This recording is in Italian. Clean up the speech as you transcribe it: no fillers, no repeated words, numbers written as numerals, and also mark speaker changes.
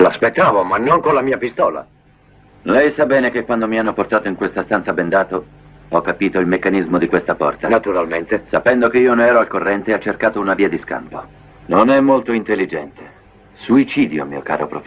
Speaker 1: L'aspettavo, ma non con la mia pistola.
Speaker 2: Lei sa bene che quando mi hanno portato in questa stanza bendato, ho capito il meccanismo di questa porta.
Speaker 1: Naturalmente.
Speaker 2: Sapendo che io ne ero al corrente, ha cercato una via di scampo. Non è molto intelligente. Suicidio, mio caro professore.